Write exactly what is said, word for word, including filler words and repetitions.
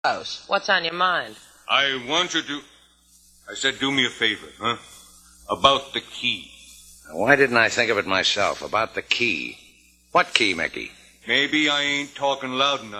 house. What's on your mind? I want you to... I said do me a favor, huh? About the key. Why didn't I think of it myself? About the key. What key, Mickey? Maybe I ain't talking loud enough.